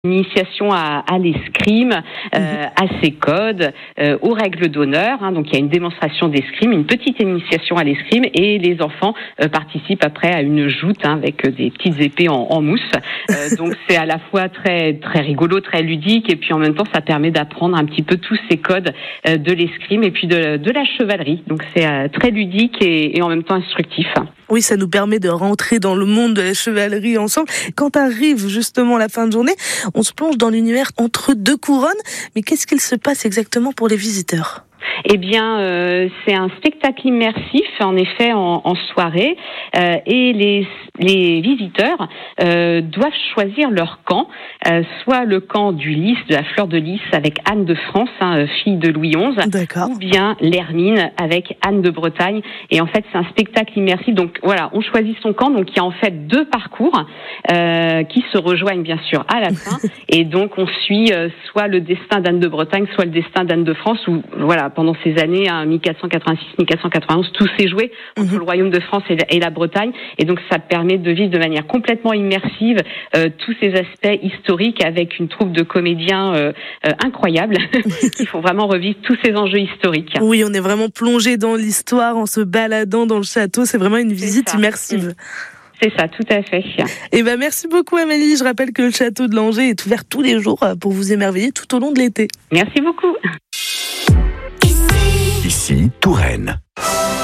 Initiation à l'escrime, à ses codes, aux règles d'honneur. Donc il y a une démonstration d'escrime, une petite initiation à l'escrime, et les enfants participent après à une joute avec des petites épées en mousse. Donc c'est à la fois très très rigolo, très ludique, et puis en même temps ça permet d'apprendre un petit peu tous ces codes de l'escrime et puis de la chevalerie. Donc c'est très ludique et en même temps instructif. Oui, ça nous permet de rentrer dans le monde de la chevalerie ensemble. Quand arrive justement la fin de journée, on se plonge dans l'univers entre deux couronnes. Mais qu'est-ce qu'il se passe exactement pour les visiteurs ? Eh bien, c'est un spectacle immersif, en effet, en soirée, et les visiteurs doivent choisir leur camp, soit le camp du lys, de la fleur de lys avec Anne de France, fille de Louis XI, D'accord. Ou bien l'Hermine avec Anne de Bretagne. Et en fait, c'est un spectacle immersif. Donc voilà, on choisit son camp. Donc il y a en fait 2 parcours qui se rejoignent bien sûr à la fin. Et donc on suit soit le destin d'Anne de Bretagne, soit le destin d'Anne de France, ou voilà. Pendant ces années, 1486-1491, tout s'est joué entre le royaume de France et la Bretagne. Et donc, ça permet de vivre de manière complètement immersive tous ces aspects historiques avec une troupe de comédiens incroyables qui font vraiment revivre tous ces enjeux historiques. Oui, on est vraiment plongé dans l'histoire en se baladant dans le château. C'est vraiment une visite immersive. C'est ça, tout à fait. Et merci beaucoup Amélie. Je rappelle que le château de Langeais est ouvert tous les jours pour vous émerveiller tout au long de l'été. Merci beaucoup. Ici, Touraine.